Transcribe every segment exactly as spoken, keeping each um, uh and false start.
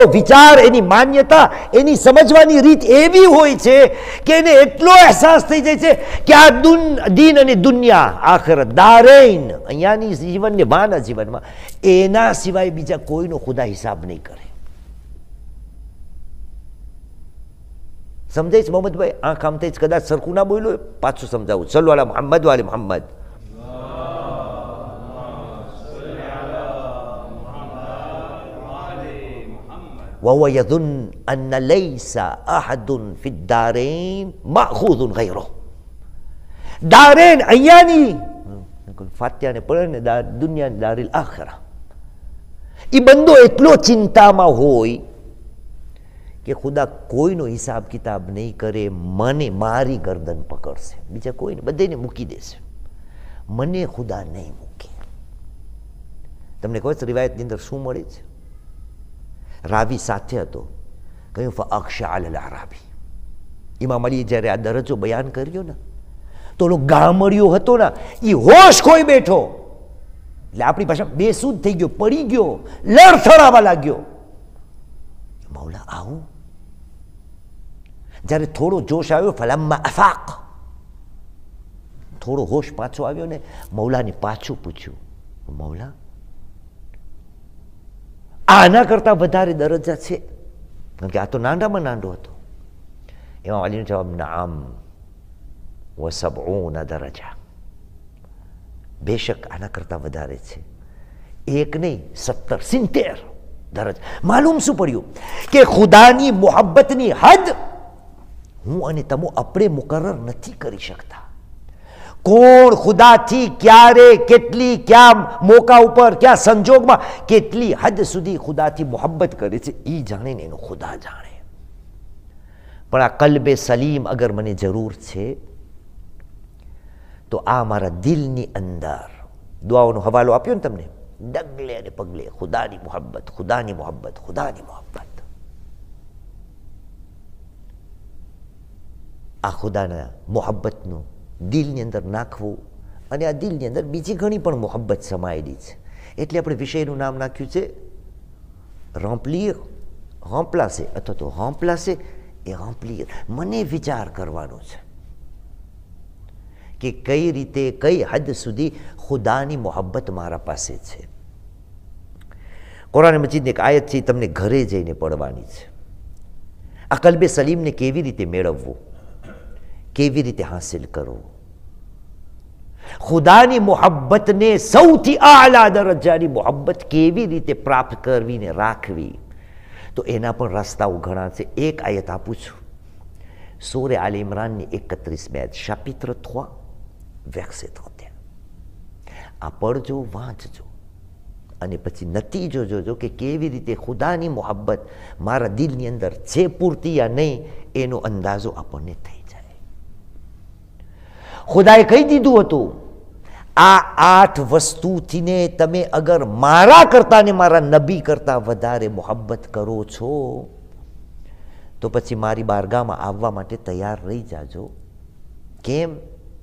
વિચાર, એની માન્યતા, એની સમજવાની રીત એવી હોય છે કે એને એટલો અહેસાસ થઈ જાય છે કે આ દીન અને દુનિયા આખરત દારેન અહીંયાની જીવનને વાના જીવનમાં એના સિવાય બીજા કોઈનો ખુદા હિસાબ નહીં કરે. સમજાય છે મોહમ્મદભાઈ? આંખ આમ થઈ કદાચ સરખું ના બોલ્યો, પાછું સમજાવું. ચલો વાલા મોહમ્મદ વાલે મોહમ્મદ. وهو يظن أن ليس أحد في الدارين مأخوذ غيره. دارين أياني فاتحة ને પડે ને દુનિયા દારિલ આખરા. એ બંદો એટલો ચિંતામાં હોય કે ખુદા કોઈનો હિસાબ કિતાબ નહીં કરે, મને મારી ગરદન પકડશે, બીજા કોઈને બધાને મૂકી દેશે, મને ખુદા નહીં મૂકે. તમને કહો છો રિવાયતની અંદર શું મળે છે? રાવી સાથે હતો, કહ્યું ફઅક્ષા અલ અરાબી. ઇમામ અલીએ જ્યારે આ દરજ્જો બયાન કર્યો ને તો ઓલો ગામડિયો હતો ને એ હોશ ખોઈ બેઠો, એટલે આપણી પાસે બેસૂદ થઈ ગયો, પડી ગયો, લડથડાવા લાગ્યો. મૌલા આવું? જ્યારે થોડો જોશ આવ્યો, ફલમ્મા અફાક, થોડો હોશ પાછો આવ્યો ને મૌલાને પાછું પૂછ્યું, મૌલા આના કરતા વધારે દરજ્જા છે? કારણ કે આ તો નાંડામાં નાંડો હતો. એમાં અલીનો જવાબ નામ વ સબઉના દરજા, બેશક આના કરતા વધારે છે, એક નહીં સત્તર સિત્તેર દરજ્જા. માલુમ શું પડ્યું કે ખુદાની મોહબ્બતની હદ હું અને તમે આપણે મુકરર નથી કરી શકતા. કોણ ખુદાથી ક્યારે, કેટલી, ક્યાં મોકા ઉપર, ક્યાં સંજોગમાં, કેટલી હદ સુધી ખુદાથી મોહબ્બત કરે છે એ જાણે ને એનો ખુદા જાણે. પણ આ કલ્બે સલીમ અગર મને જરૂર છે તો આ મારા દિલની અંદર દુઆઓનો હવાલો આપ્યો ને તમને, ડગલે અને પગલે ખુદાની મોહબ્બત, ખુદાની મોહબ્બત, ખુદાની મોહબ્બત. આ ખુદાના મોહબ્બતનું દિલની અંદર નાખવું, અને આ દિલની અંદર બીજી ઘણી પણ મોહબ્બત સમાયેલી છે. એટલે આપણે વિષયનું નામ નાખ્યું છે રોમ્પ્લીર, રોમ્પ્લાસે અથવા તો રોમ્પ્લાસે એ રોમ્પ્લીર. મને વિચાર કરવાનો છે કે કઈ રીતે, કઈ હદ સુધી ખુદાની મોહબ્બત મારા પાસે છે. કુરાન મજીદની એક આયત છે, તમને ઘરે જઈને પડવાની છે. આ કલ્બે સલીમને કેવી રીતે મેળવવું, કેવી રીતે હાસિલ કરવું, ખુદાની મોહબ્બતને સૌથી આલા દરજ્જાની મોહબ્બત કેવી રીતે પ્રાપ્ત કરવી ને રાખવી, તો એના પણ રસ્તાઓ ઘણા છે. એક આયત આપું છું, સૂરે આલ ઇમરાનની એકત્રીસમી આયત, chapitre trois verset trente et un. આ પડજો, વાંચજો અને પછી નતીજો જોજો કે કેવી રીતે ખુદાની મોહબ્બત મારા દિલની અંદર છે પૂરતી યા નહીં, એનો અંદાજો આપણને થઈ જાય. ખુદાએ કહી દીધું હતું આ આઠ વસ્તુથી ને તમે અગર મારા કરતા ને મારા નબી કરતા વધારે મોહબ્બત કરો છો તો પછી મારી બારગાહમાં આવવા માટે તૈયાર રહી જાજો. કેમ?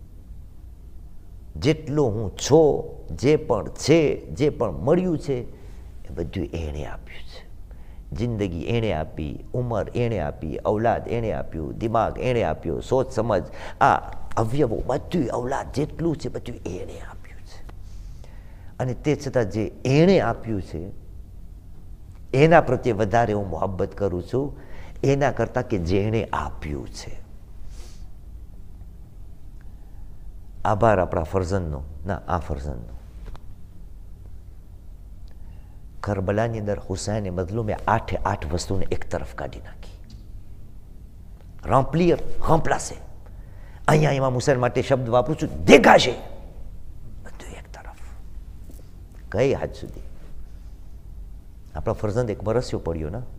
જેટલો હું છો, જે પણ છે, જે પણ મળ્યું છે એ બધું એણે આપ્યું છે. જિંદગી એણે આપી, ઉંમર એણે આપી, ઔલાદ એણે આપ્યું, દિમાગ એણે આપ્યો, સોચ સમજ, આ અવયવો બધું, ઔલાદ જેટલું છે બધું એણે આપ્યું છે. અને તે છતાં જે એણે આપ્યું છે એના પ્રત્યે વધારે હું મોહબ્બત કરું છું એના કરતાં કે જેણે આપ્યું છે. આભાર આપણા ફરજનનો, ના આ ફરજનનો. કરબલાની અંદર હુસૈને મઝલૂમે આઠે આઠ વસ્તુને એક તરફ કાઢી નાખી. રોમ્પ્લીર, રોમ્પ્લાસે. અહીંયા ઇમામ હુસૈન માટે શબ્દ વાપરું છું, દેખાશે, બધું એક તરફ. કઈ હદ સુધી? આપણા ફરજંદ એક બરસ્યો પડ્યો ને,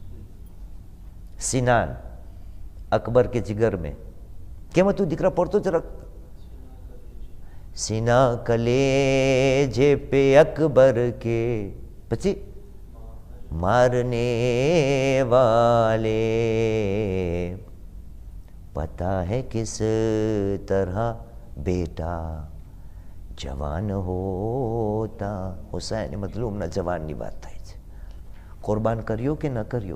સિનાન અકબર કે જીગર મેં. કેમ હતું દીકરા? પડતો જરાક. सीना कलेजे पे अकबर के, પછી मारने वाले पता है किस तरह बेटा जवान होता. હુસૈન મઝલૂમના જવાનની વાત થાય છે. કુરબાન કર્યો કે ન કર્યો?